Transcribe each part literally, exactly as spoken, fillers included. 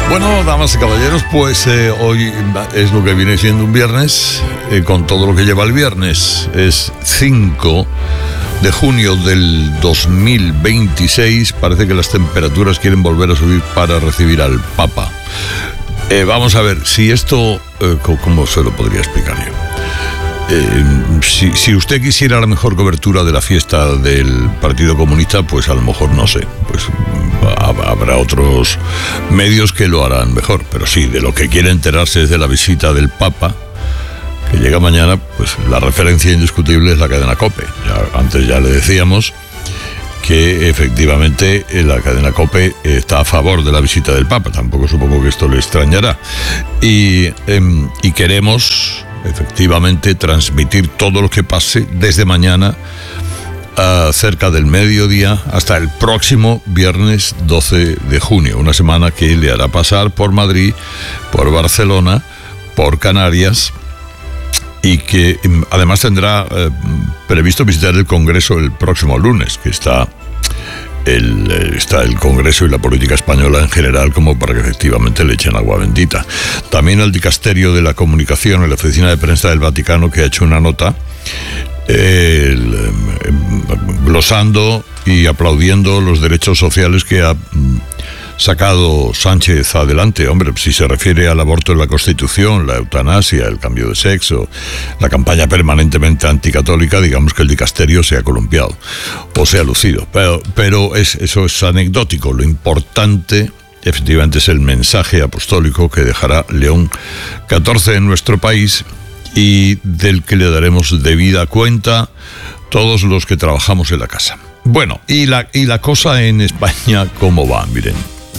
Bueno, damas y caballeros, pues eh, hoy es lo que viene siendo un viernes, eh, con todo lo que lleva el viernes. Es cinco de junio del dos mil veintiséis. Parece que las temperaturas quieren volver a subir para recibir al Papa. Eh, vamos a ver, si esto, eh, ¿cómo se lo podría explicar yo? Eh, si, si usted quisiera la mejor cobertura de la fiesta del Partido Comunista, pues a lo mejor, no sé, pues habrá otros medios que lo harán mejor. Pero sí, de lo que quiere enterarse es de la visita del Papa, que llega mañana, pues la referencia indiscutible es la cadena COPE. Ya, antes ya le decíamos que efectivamente la cadena COPE está a favor de la visita del Papa. Tampoco supongo que esto le extrañará. Y, eh, y queremos efectivamente transmitir todo lo que pase desde mañana a cerca del mediodía hasta el próximo viernes doce de junio, una semana que le hará pasar por Madrid, por Barcelona, por Canarias, y que además tendrá eh, previsto visitar el Congreso el próximo lunes, que está el, está el Congreso y la política española en general, como para que efectivamente le echen agua bendita. También el Dicasterio de la Comunicación, en la Oficina de Prensa del Vaticano, que ha hecho una nota eh, el, eh, glosando y aplaudiendo los derechos sociales que ha sacado Sánchez adelante. Hombre, si se refiere al aborto en la Constitución, la eutanasia, el cambio de sexo, la campaña permanentemente anticatólica, digamos que el dicasterio se ha columpiado o se ha lucido. Pero, pero es, eso es anecdótico. Lo importante, efectivamente, es el mensaje apostólico que dejará León catorce en nuestro país y del que le daremos debida cuenta todos los que trabajamos en la casa. Bueno, y la, y la cosa en España, ¿cómo va? Miren.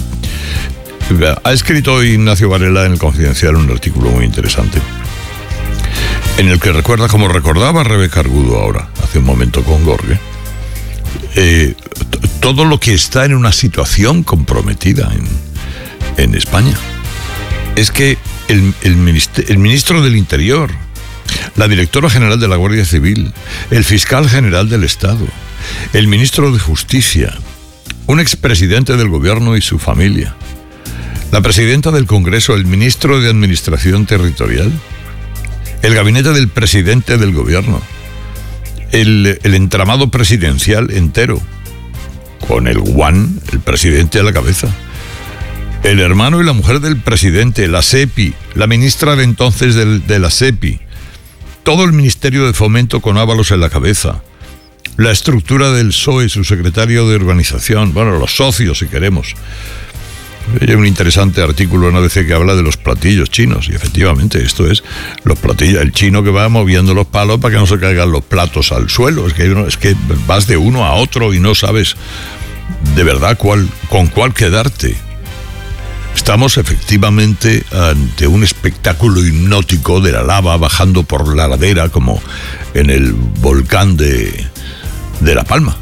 Ha escrito Ignacio Varela en El Confidencial un artículo muy interesante, en el que recuerda, como recordaba Rebeca Argudo ahora, hace un momento con Gorge, eh, t- todo lo que está en una situación comprometida en, en España. Es que el, el, ministro, el ministro del Interior, la directora general de la Guardia Civil, el fiscal general del Estado, el ministro de Justicia, un expresidente del gobierno y su familia, la presidenta del Congreso, el ministro de Administración Territorial, el gabinete del presidente del gobierno, el, el entramado presidencial entero, con el guan, el presidente a la cabeza, el hermano y la mujer del presidente, la SEPI, la ministra de entonces del, de la SEPI, todo el Ministerio de Fomento con Ábalos en la cabeza, la estructura del P S O E, su secretario de Organización, bueno, los socios si queremos. Hay un interesante artículo en A B C que habla de los platillos chinos, y efectivamente esto es los platillos, el chino que va moviendo los palos para que no se caigan los platos al suelo. Es que, uno, es que vas de uno a otro y no sabes de verdad cuál, con cuál quedarte. Estamos efectivamente ante un espectáculo hipnótico de la lava bajando por la ladera, como en el volcán de, de La Palma.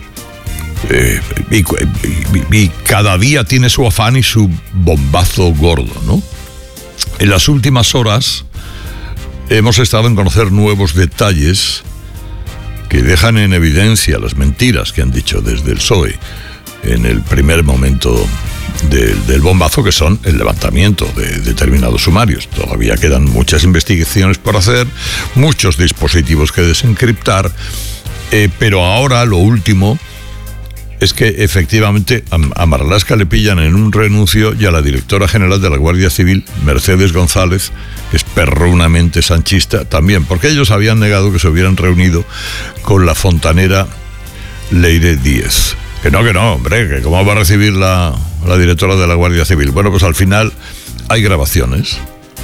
Eh, y, y, y cada día tiene su afán y su bombazo gordo, ¿no? En las últimas horas hemos estado en conocer nuevos detalles que dejan en evidencia las mentiras que han dicho desde el P S O E en el primer momento del, del bombazo, que son el levantamiento de determinados sumarios. Todavía quedan muchas investigaciones por hacer, muchos dispositivos que desencriptar, eh, pero ahora lo último es que efectivamente a Marlaska le pillan en un renuncio y a la directora general de la Guardia Civil, Mercedes González, que es perrunamente sanchista, también, porque ellos habían negado que se hubieran reunido con la fontanera Leire Díez. Que no, que no, hombre, que cómo va a recibir la, la directora de la Guardia Civil. Bueno, pues al final hay grabaciones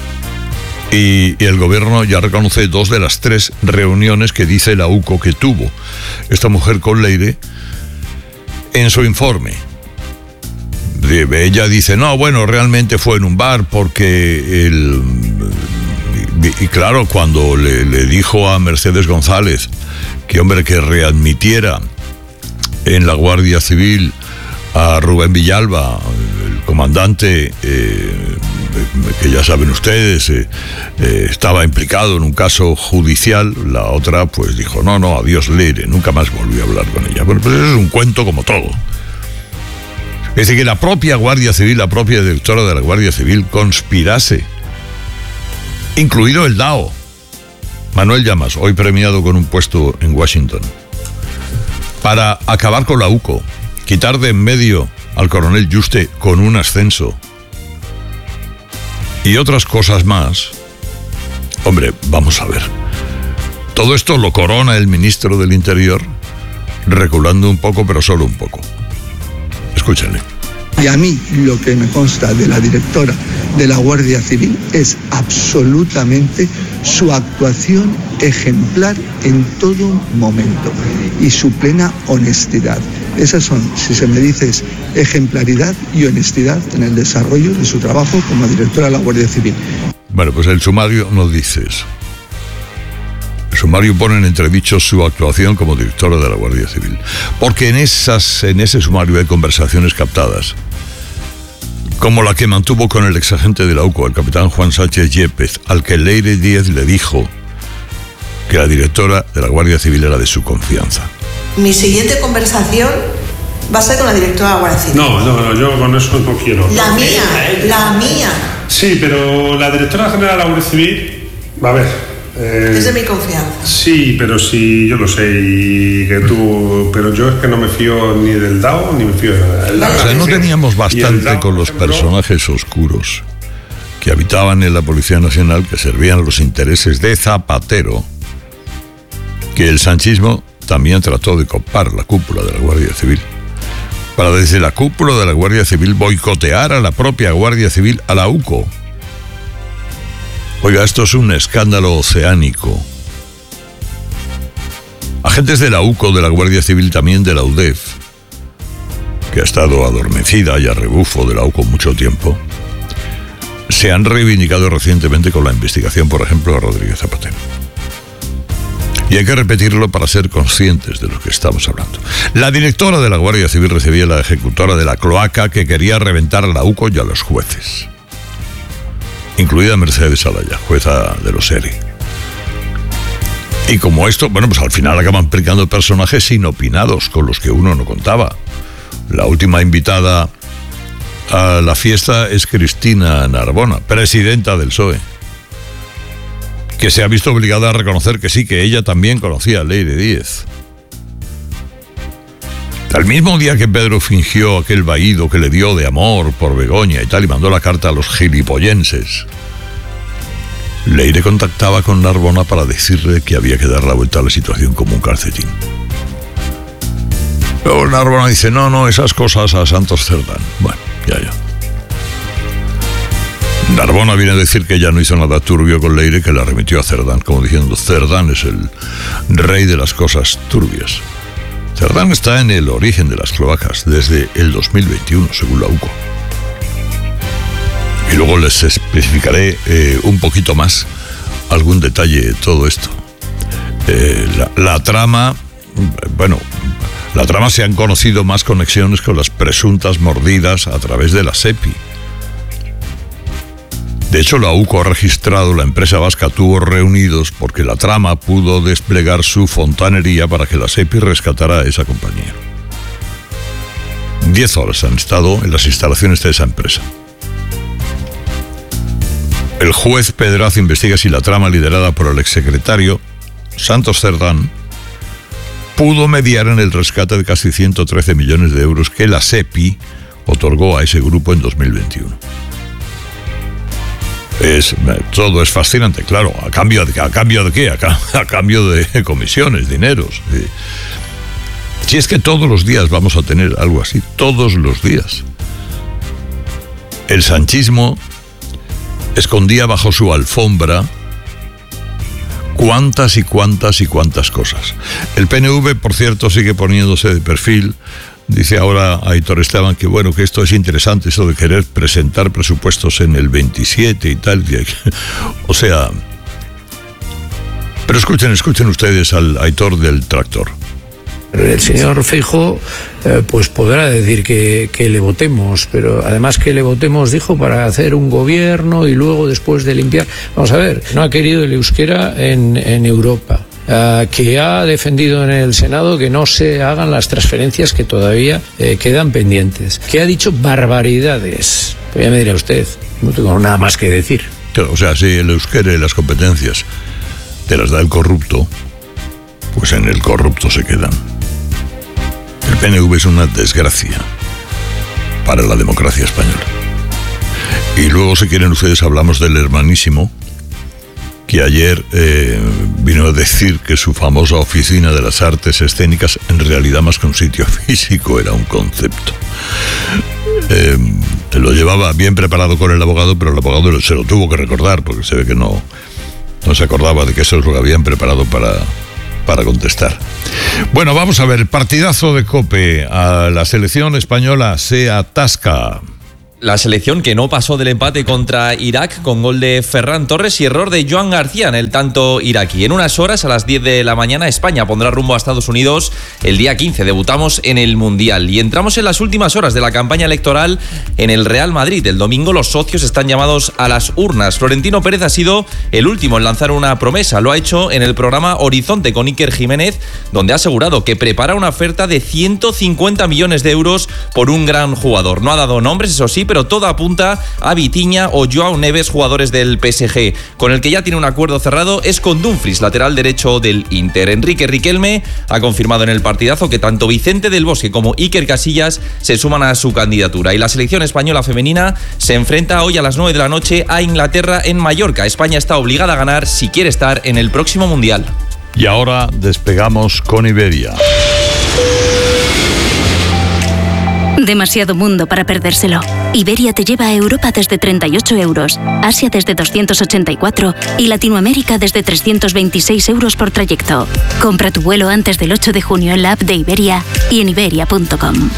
y, y el gobierno ya reconoce dos de las tres reuniones que dice la U C O que tuvo esta mujer con Leire en su informe. Ella dice, no, bueno, realmente fue en un bar porque el... Y, y claro, cuando le, le dijo a Mercedes González que, hombre, que readmitiera en la Guardia Civil a Rubén Villalba, el comandante, eh, que ya saben ustedes, eh, eh, estaba implicado en un caso judicial, la otra pues dijo, no, no, adiós Leire, nunca más volví a hablar con ella. Bueno, pues eso es un cuento como todo. Es decir, que la propia Guardia Civil, la propia directora de la Guardia Civil conspirase, incluido el D A O, Manuel Llamas, hoy premiado con un puesto en Washington, para acabar con la U C O, quitar de en medio al coronel Yuste con un ascenso y otras cosas más. Hombre, vamos a ver. Todo esto lo corona el ministro del Interior, reculando un poco, pero solo un poco. Escúchenle. Y a mí lo que me consta de la directora de la Guardia Civil es absolutamente su actuación ejemplar en todo momento y su plena honestidad. Esas son, si se me dice, es ejemplaridad y honestidad en el desarrollo de su trabajo como directora de la Guardia Civil. Bueno, pues el sumario no dice eso. El sumario pone en entredicho su actuación como directora de la Guardia Civil, porque en esas, en ese sumario hay conversaciones captadas, como la que mantuvo con el exagente de la U C O, el capitán Juan Sánchez Yepes, al que Leire Díez le dijo que la directora de la Guardia Civil era de su confianza. Mi siguiente conversación va a ser con la directora de la Guardia Civil. No, no, no, yo con eso no quiero. La mía, la mía. Sí, pero la directora general de la Guardia Civil, a ver... Eh, es de mi confianza. Sí, pero sí, yo lo sé, y que tú... Pero yo es que no me fío ni del D A O, ni me fío de nada. O sea, no teníamos bastante con los personajes oscuros que habitaban en la Policía Nacional, que servían los intereses de Zapatero, que el sanchismo también trató de copar la cúpula de la Guardia Civil, para desde la cúpula de la Guardia Civil boicotear a la propia Guardia Civil, a la U C O. Oiga, esto es un escándalo oceánico. Agentes de la U C O, de la Guardia Civil, también de la U D E F, que ha estado adormecida y a rebufo de la U C O mucho tiempo, se han reivindicado recientemente con la investigación, por ejemplo, a Rodríguez Zapatero. Y hay que repetirlo para ser conscientes de lo que estamos hablando. La directora de la Guardia Civil recibía a la ejecutora de la cloaca que quería reventar a la U C O y a los jueces, incluida Mercedes Alaya, jueza de los E R I. Y como esto, bueno, pues al final acaban aplicando personajes inopinados con los que uno no contaba. La última invitada a la fiesta es Cristina Narbona, presidenta del P S O E, que se ha visto obligada a reconocer que sí, que ella también conocía a Leire Díez. Al mismo día que Pedro fingió aquel vaído que le dio de amor por Begoña y tal, y mandó la carta a los gilipollenses, Leire contactaba con Narbona para decirle que había que dar la vuelta a la situación como un calcetín. Luego Narbona dice, no, no, esas cosas a Santos Cerdán. Bueno, ya, ya. Narbona viene a decir que ella no hizo nada turbio con Leire, que la remitió a Cerdán, como diciendo, Cerdán es el rey de las cosas turbias. Cerdán está en el origen de las cloacas desde el dos mil veintiuno, según la U C O. Y luego les especificaré eh, un poquito más algún detalle de todo esto. Eh, la, la trama, bueno, la trama se han conocido más conexiones con las presuntas mordidas a través de la SEPI. De hecho, la U C O ha registrado, la empresa vasca tuvo reunidos porque la trama pudo desplegar su fontanería para que la SEPI rescatara a esa compañía. Diez horas han estado en las instalaciones de esa empresa. El juez Pedraz investiga si la trama liderada por el exsecretario Santos Cerdán pudo mediar en el rescate de casi ciento trece millones de euros que la SEPI otorgó a ese grupo en dos mil veintiuno. Es, todo es fascinante, claro. ¿A cambio de, a cambio de qué? A, a cambio de comisiones, dineros. Si es que todos los días vamos a tener algo así, todos los días. El sanchismo escondía bajo su alfombra cuántas y cuántas y cuántas cosas. El P N V, por cierto, sigue poniéndose de perfil. Dice ahora Aitor Esteban que bueno, que esto es interesante, eso de querer presentar presupuestos en el veintisiete y tal. O sea, pero escuchen, escuchen ustedes al Aitor del tractor. El señor Feijóo eh, pues podrá decir que, que le votemos, pero además que le votemos, dijo, para hacer un gobierno y luego después de limpiar. Vamos a ver, no ha querido el euskera en, en Europa. uh, que ha defendido en el Senado que no se hagan las transferencias que todavía eh, quedan pendientes, que ha dicho barbaridades. Pues ya me dirá usted, no tengo nada más que decir. Claro, o sea, si el euskera y las competencias te las da el corrupto, pues en el corrupto se quedan. El P N V es una desgracia para la democracia española. Y luego, si quieren ustedes, hablamos del hermanísimo, que ayer eh, vino a decir que su famosa oficina de las artes escénicas, en realidad más que un sitio físico, era un concepto. Eh, lo llevaba bien preparado con el abogado, pero el abogado se lo tuvo que recordar, porque se ve que no, no se acordaba de que eso es lo que habían preparado para, para contestar. Bueno, vamos a ver, el partidazo de COPE. A la selección española se atasca. La selección que no pasó del empate contra Irak con gol de Ferran Torres y error de Joan García en el tanto iraquí. En unas horas, a las diez de la mañana, España pondrá rumbo a Estados Unidos el día quince. Debutamos en el Mundial y entramos en las últimas horas de la campaña electoral en el Real Madrid. El domingo los socios están llamados a las urnas. Florentino Pérez ha sido el último en lanzar una promesa. Lo ha hecho en el programa Horizonte con Iker Jiménez, donde ha asegurado que prepara una oferta de ciento cincuenta millones de euros por un gran jugador. No ha dado nombres, eso sí, pero todo apunta a Vitinha o Joao Neves, jugadores del P S G. Con el que ya tiene un acuerdo cerrado es con Dumfries, lateral derecho del Inter. Enrique Riquelme ha confirmado en el partidazo que tanto Vicente del Bosque como Iker Casillas se suman a su candidatura. Y la selección española femenina se enfrenta hoy a las nueve de la noche a Inglaterra en Mallorca. España está obligada a ganar si quiere estar en el próximo Mundial. Y ahora despegamos con Iberia. Demasiado mundo para perdérselo. Iberia te lleva a Europa desde treinta y ocho euros, Asia desde doscientos ochenta y cuatro y Latinoamérica desde trescientos veintiséis euros por trayecto. Compra tu vuelo antes del ocho de junio en la app de Iberia y en iberia punto com.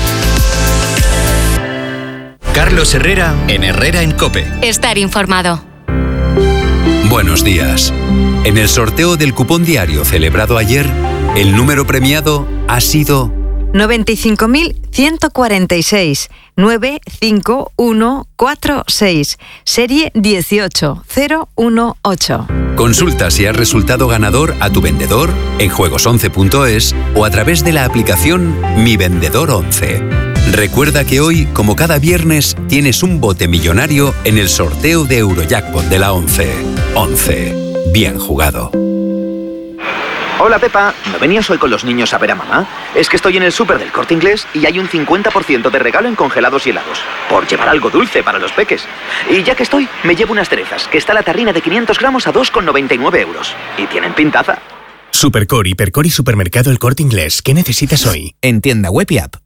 Carlos Herrera en Herrera en COPE. Estar informado. Buenos días. En el sorteo del cupón diario celebrado ayer, el número premiado ha sido noventa y cinco mil ciento cuarenta y seis, nueve cinco uno cuatro seis, serie dieciocho cero uno ocho. Consulta si has resultado ganador a tu vendedor en juegos once punto es o a través de la aplicación Mi Vendedor once. Recuerda que hoy, como cada viernes, tienes un bote millonario en el sorteo de Eurojackpot de la once. once. Bien jugado. Hola Pepa, ¿no venías hoy con los niños a ver a mamá? Es que estoy en el súper del Corte Inglés y hay un cincuenta por ciento de regalo en congelados y helados, por llevar algo dulce para los peques. Y ya que estoy, me llevo unas cerezas, que está la tarrina de quinientos gramos a dos con noventa y nueve euros. Y tienen pintaza. Supercore, Hipercore y Supermercado El Corte Inglés. ¿Qué necesitas hoy? En tienda web y app.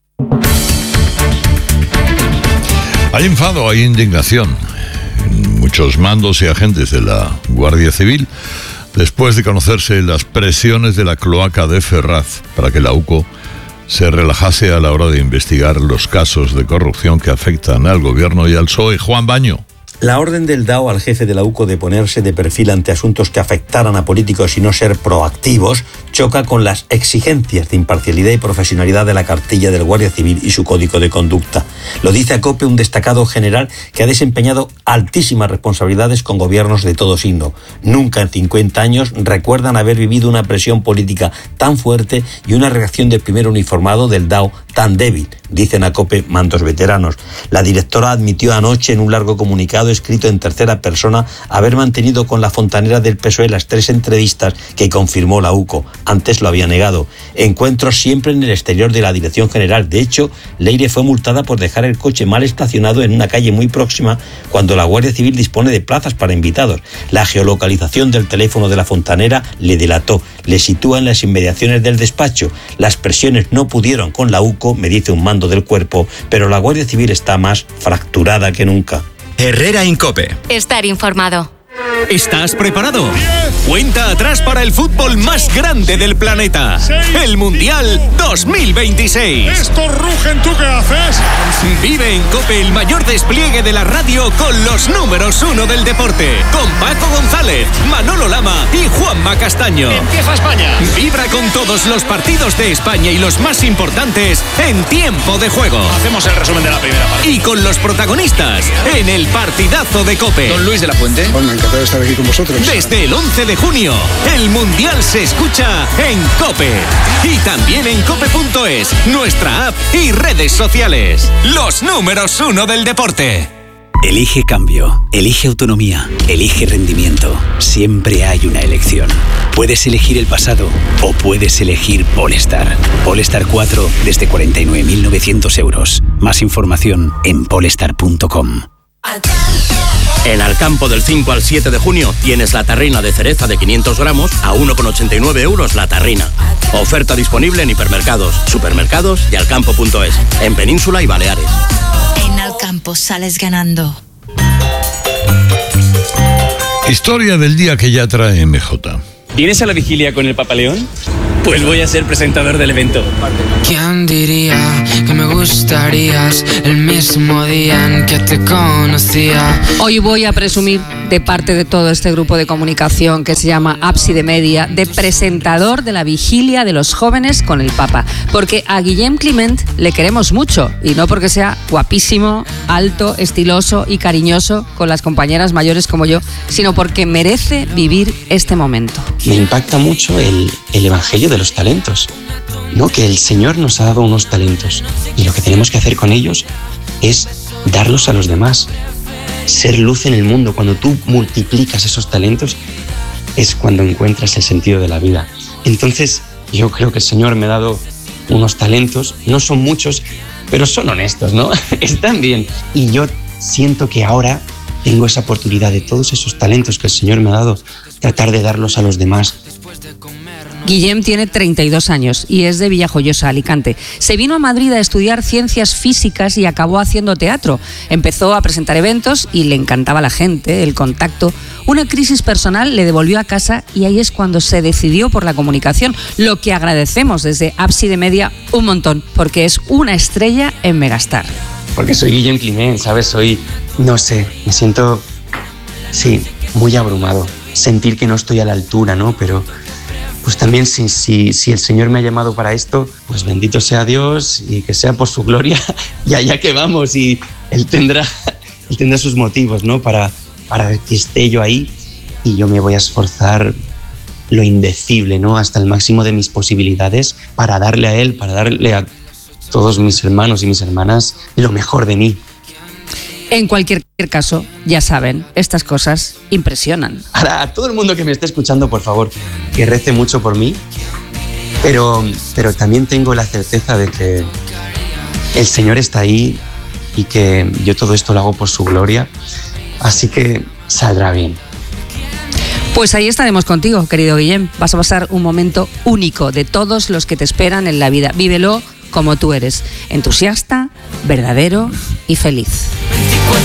Hay enfado, hay indignación en muchos mandos y agentes de la Guardia Civil después de conocerse las presiones de la cloaca de Ferraz para que la UCO se relajase a la hora de investigar los casos de corrupción que afectan al gobierno y al P S O E. Juan Baño. La orden del D A O al jefe de la UCO de ponerse de perfil ante asuntos que afectaran a políticos y no ser proactivos choca con las exigencias de imparcialidad y profesionalidad de la cartilla del Guardia Civil y su código de conducta. Lo dice a COPE un destacado general que ha desempeñado altísimas responsabilidades con gobiernos de todo signo. Nunca en cincuenta años recuerdan haber vivido una presión política tan fuerte y una reacción del primer uniformado del D A O tan débil, dicen a COPE mandos veteranos. La directora admitió anoche en un largo comunicado escrito en tercera persona haber mantenido con la fontanera del P S O E las tres entrevistas que confirmó la UCO. Antes lo había negado. Encuentros siempre en el exterior de la Dirección General. De hecho, Leire fue multada por dejar el coche mal estacionado en una calle muy próxima cuando la Guardia Civil dispone de plazas para invitados. La geolocalización del teléfono de la fontanera le delató. Le sitúa en las inmediaciones del despacho. Las presiones no pudieron con la UCO, me dice un mando del cuerpo, pero la Guardia Civil está más fracturada que nunca. Herrera en COPE. Estar informado. ¿Estás preparado? Cuenta atrás para el fútbol más grande del planeta. El Mundial dos mil veintiséis. ¡Estos rugen! ¿Tú qué haces? Vive en COPE el mayor despliegue de la radio con los números uno del deporte. Con Paco González, Manolo Lama y Juanma Castaño. ¡Empieza España! Vibra con todos los partidos de España y los más importantes en tiempo de juego. Hacemos el resumen de la primera parte. Y con los protagonistas en el partidazo de COPE. Don Luis de la Fuente. Bueno, encantado de estar aquí con vosotros. Desde el once de junio, el Mundial se escucha en COPE. Y también en cope punto es, nuestra app y redes sociales. Los números uno del deporte. Elige cambio, elige autonomía, elige rendimiento. Siempre hay una elección. Puedes elegir el pasado o puedes elegir Polestar. Polestar cuatro desde cuarenta y nueve mil novecientos euros. Más información en polestar punto com. En Alcampo del cinco al siete de junio tienes la tarrina de cereza de quinientos gramos a uno con ochenta y nueve euros la tarrina. Oferta disponible en hipermercados, supermercados y alcampo punto es, en Península y Baleares. En Alcampo sales ganando. Historia del día que ya trae M J. ¿Vienes a la vigilia con el Papa León? Pues voy a ser presentador del evento. ¿Quién diría que me gustarías el mismo día en que te conocía? Hoy voy a presumir de parte de todo este grupo de comunicación que se llama Ábside Media, de presentador de la vigilia de los jóvenes con el Papa. Porque a Guillem Climent le queremos mucho, y no porque sea guapísimo, alto, estiloso y cariñoso con las compañeras mayores como yo, sino porque merece vivir este momento. Me impacta mucho el, el evangelio de los talentos, ¿no? Que el Señor nos ha dado unos talentos y lo que tenemos que hacer con ellos es darlos a los demás, ser luz en el mundo. Cuando tú multiplicas esos talentos es cuando encuentras el sentido de la vida. Entonces yo creo que el Señor me ha dado unos talentos, no son muchos, pero son honestos, ¿no? Están bien. Y yo siento que ahora tengo esa oportunidad de todos esos talentos que el Señor me ha dado, tratar de darlos a los demás. Guillem tiene treinta y dos años y es de Villajoyosa, Alicante. Se vino a Madrid a estudiar ciencias físicas y acabó haciendo teatro. Empezó a presentar eventos y le encantaba la gente, el contacto. Una crisis personal le devolvió a casa y ahí es cuando se decidió por la comunicación, lo que agradecemos desde Ábside Media un montón, porque es una estrella en Megastar. Porque soy Guillem Climent, ¿sabes? Soy, no sé, me siento, sí, muy abrumado. Sentir que no estoy a la altura, ¿no? Pero pues también si, si, si el Señor me ha llamado para esto, pues bendito sea Dios y que sea por su gloria y allá que vamos, y Él tendrá, él tendrá sus motivos, ¿no? Para, para que esté yo ahí, y yo me voy a esforzar lo indecible, ¿no? Hasta el máximo de mis posibilidades para darle a Él, para darle a todos mis hermanos y mis hermanas lo mejor de mí. En cualquier caso, ya saben, estas cosas impresionan. Ahora, a todo el mundo que me esté escuchando, por favor, que rece mucho por mí, pero, pero también tengo la certeza de que el Señor está ahí y que yo todo esto lo hago por su gloria, así que saldrá bien. Pues ahí estaremos contigo, querido Guillem. Vas a pasar un momento único de todos los que te esperan en la vida. Vívelo como tú eres, entusiasta, verdadero y feliz.